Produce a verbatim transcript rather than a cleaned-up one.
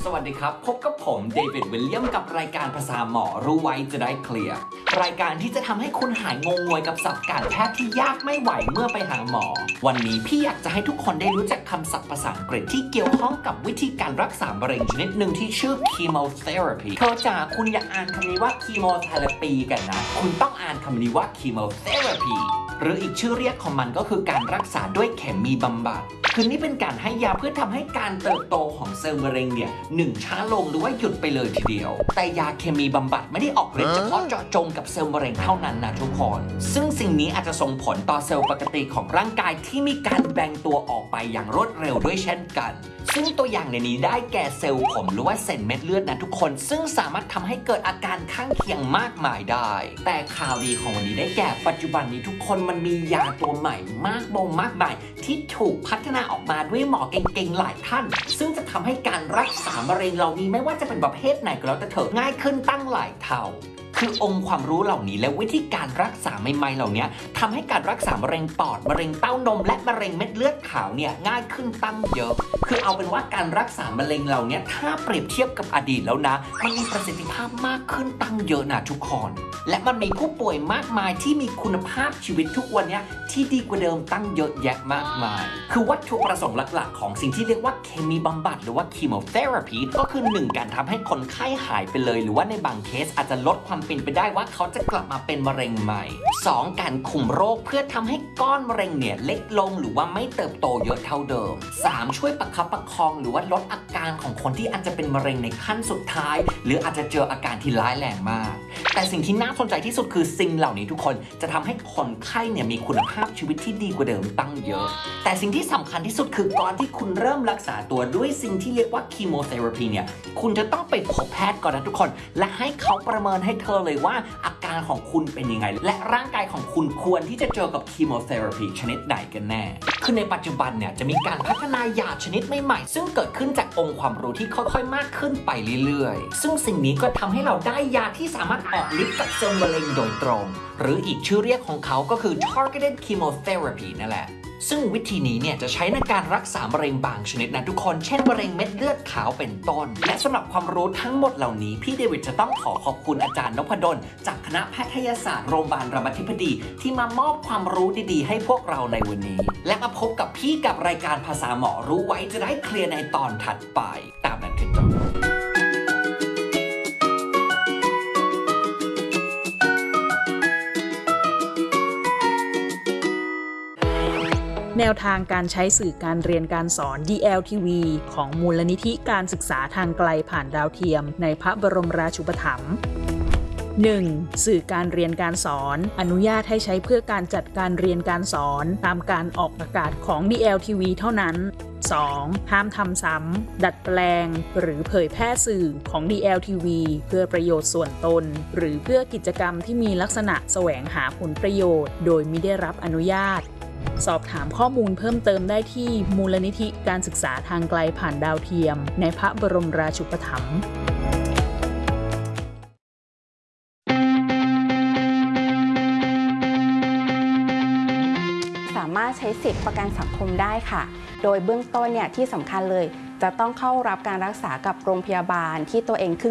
สวัสดีครับพบกับผมเดวิดวิลเลียมกับรายการภาษาหมอรู้ไว้จะได้เคลียร์รายการที่จะทำให้คุณหายงงงวยกับศัพท์การแพทย์ที่ยากไม่ไหวเมื่อไปหาหมอวันนี้พี่อยากจะให้ทุกคนได้รู้จักคำศัพท์ภาษาอังกฤษที่เกี่ยวข้องกับวิธีการรักษามะเร็งชนิดหนึ่งที่ชื่อ chemotherapy เธอจ๋าคุณอย่าอ่านคำนี้ว่า chemotherapy กันนะคุณต้องอ่านคำนี้ว่า chemotherapy หรืออีกชื่อเรียกของมันก็คือการรักษาด้วยเคมีบำบัดคือนี่เป็นการให้ยาเพื่อทำให้การเติบโตของเซลล์มะเร็งเนี่ยหนึ่งช้าลงหรือว่าหยุดไปเลยทีเดียวแต่ยาเคมีบำบัดไม่ได้ออกฤทธิ์เฉพาะเจาะจงกับเซลล์มะเร็งเท่านั้นนะทุกคนซึ่งสิ่งนี้อาจจะส่งผลต่อเซลล์ปกติของร่างกายที่มีการแบ่งตัวออกไปอย่างรวดเร็วด้วยเช่นกันซึ่งตัวอย่างในนี้ได้แก่เซลล์ผมหรือว่าเส้นเม็ดเลือดนะทุกคนซึ่งสามารถทำให้เกิดอาการข้างเคียงมากมายได้แต่ข่าวดีของวันนี้ได้แก่ปัจจุบันนี้ทุกคนมันมียาตัวใหม่มากมงมากมายที่ถูกพัฒนาออกมาด้วยหมอเก่งๆหลายท่านซึ่งจะทำให้การรักษามะเร็งเหล่านี้ไม่ว่าจะเป็นประเภทไหนก็แล้วแต่เถอะง่ายขึ้นตั้งหลายเท่าคือองค์ความรู้เหล่านี้และวิธีการรักษาใหม่ๆเหล่านี้ทำให้การรักษามะเร็งปอดมะเร็งเต้านมและมะเร็งเม็ดเลือดขาวเนี่ยง่ายขึ้นตั้งเยอะคือเอาเป็นว่าการรักษามะเร็งเหล่านี้ถ้าเปรียบเทียบกับอดีตแล้วนะมันมีประสิทธิภาพมากขึ้นตั้งเยอะนะทุกคนและมันมีผู้ป่วยมากมายที่มีคุณภาพชีวิตทุกวันนี้ที่ดีกว่าเดิมตั้งเยอะแยะมากมายคือวัตถุประสงค์หลักๆของสิ่งที่เรียกว่าเคมีบำบัดหรือว่า chemotherapy ก็คือหนึ่งการทำให้คนไข้หายไปเลยหรือว่าในบางเคสอาจจะลดความเป็นไปได้ว่าเขาจะกลับมาเป็นมะเร็งใหม่ สอง การคุมโรคเพื่อทำให้ก้อนมะเร็งเนี่ยเล็กลงหรือว่าไม่เติบโตเยอะเท่าเดิม สาม ช่วยประคับประคองหรือว่าลดอาการของคนที่อาจจะเป็นมะเร็งในขั้นสุดท้ายหรืออาจจะเจออาการที่ร้ายแรงมากแต่สิ่งที่น่าสนใจที่สุดคือสิ่งเหล่านี้ทุกคนจะทำให้คนไข้เนี่ยมีคุณภาพชีวิตที่ดีกว่าเดิมตั้งเยอะแต่สิ่งที่สำคัญที่สุดคือก่อนที่คุณเริ่มรักษาตัวด้วยสิ่งที่เรียกว่า chemotherapy เนี่ยคุณจะต้องไปพบแพทย์ก่อนนะทุกคนและให้เขาประเมินให้เธอเลยว่าอาการของคุณเป็นยังไงและร่างกายของคุณควรที่จะเจอกับ chemotherapy ชนิดไหนกันแน่คือในปัจจุบันเนี่ยจะมีการพัฒนายาชนิดใหม่ๆซึ่งเกิดขึ้นจากองค์ความรู้ที่ค่อยๆมากขึ้นไปเรื่อยๆซึ่งสิ่งนี้ก็ทำให้เราได้ยาที่สามารถออกฤทธิ์กับเซลล์มะเร็งโดยตรงหรืออีกชื่อเรียกของเขาก็คือ targeted chemotherapy นั่นแหละซึ่งวิธีนี้เนี่ยจะใช้ในการรักษามะเร็งบางชนิดนะทุกคนเช่นมะเร็งเม็ดเลือดขาวเป็นต้นและสำหรับความรู้ทั้งหมดเหล่านี้พี่เดวิดจะต้องขอขอบคุณอาจารย์นพดลจากคณะแพทยศาสตร์โรงพยาบาลรามาธิบดีที่มามอบความรู้ดีๆให้พวกเราในวันนี้และมาพบกับพี่กับรายการภาษาหมอรู้ไว้จะได้เคลียร์ในตอนถัดไปตามนั้นคือจบแนวทางการใช้สื่อการเรียนการสอน ดี แอล ที วี ของมูลนิธิการศึกษาทางไกลผ่านดาวเทียมในพระบรมราชูปถัมภ์ หนึ่ง. สื่อการเรียนการสอนอนุญาตให้ใช้เพื่อการจัดการเรียนการสอนตามการออกอากาศของ ดี แอล ที วี เท่านั้น สอง. ห้ามทำซ้ำดัดแปลงหรือเผยแพร่สื่อของ ดี แอล ที วี เพื่อประโยชน์ส่วนตนหรือเพื่อกิจกรรมที่มีลักษณะแสวงหาผลประโยชน์โดยมิได้รับอนุญาตสอบถามข้อมูลเพิ่มเติมได้ที่มูลนิธิการศึกษาทางไกลผ่านดาวเทียมในพระบรมราชูปถัมภ์สามารถใช้สิทธิประกันสังคมได้ค่ะโดยเบื้องต้นเนี่ยที่สำคัญเลยจะต้องเข้ารับการรักษากับโรงพยาบาลที่ตัวเองขึ้น